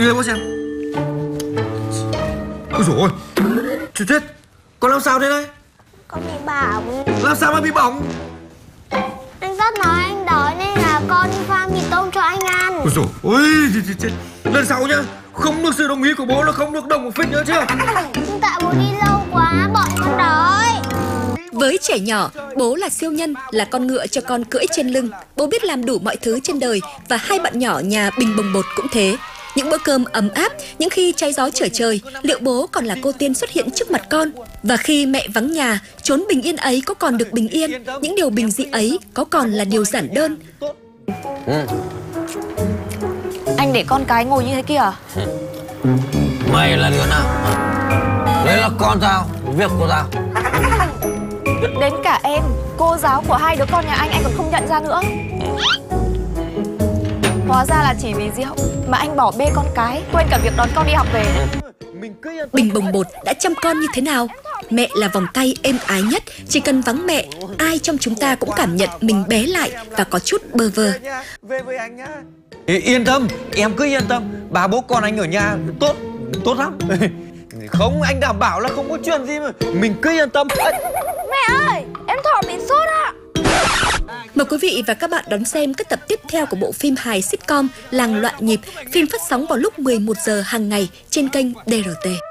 Đưa bố xem. Ôi dồi ôi, chết chết. Con làm sao thế đấy? Con bị bỏng. Làm sao mà bị bỏng? Anh rất nói anh đói nên là con đi pha mì tôm cho anh ăn. Ôi dồi ôi, chết. Lần sau nhá, không được sự đồng ý của bố là không được động một phích nữa chưa? Nhưng tại bố đi lâu quá, bọn con đói. Với trẻ nhỏ, bố là siêu nhân, là con ngựa cho con cưỡi trên lưng. Bố biết làm đủ mọi thứ trên đời và hai bạn nhỏ nhà Bình Bồng Bột cũng thế. Những bữa cơm ấm áp, những khi cháy gió trở trời, liệu bố còn là cô tiên xuất hiện trước mặt con? Và khi mẹ vắng nhà, chốn bình yên ấy có còn được bình yên? Những điều bình dị ấy có còn là điều giản đơn? Anh để con cái ngồi như thế kia à? Mày là đứa nào? Đấy là con tao, việc của tao. Đến cả em, cô giáo của hai đứa con nhà anh còn không nhận ra nữa. Hóa ra là chỉ vì rượu mà anh bỏ bê con cái, quên cả việc đón con đi học về. Bình Bồng Bột đã chăm con như thế nào? Mẹ là vòng tay êm ái nhất, chỉ cần vắng mẹ, ai trong chúng ta cũng cảm nhận mình bé lại và có chút bơ vơ. Về với anh nhá. Yên tâm, em cứ yên tâm. Bà bố con anh ở nhà tốt lắm. Không, anh đảm bảo là không có chuyện gì mà. Mình cứ yên tâm. Mẹ ơi, em Thỏ bị sốt ạ. Mời quý vị và các bạn đón xem các tập tiếp theo của bộ phim hài sitcom Làng Loạn Nhịp, phim phát sóng vào lúc 11 giờ hàng ngày trên kênh DRT.